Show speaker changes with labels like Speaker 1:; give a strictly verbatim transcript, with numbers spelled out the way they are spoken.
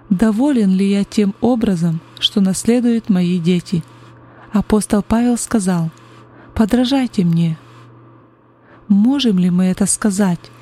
Speaker 1: Доволен ли я тем образом, что наследуют мои дети? Апостол Павел сказал: «Подражайте мне». Можем ли мы это сказать?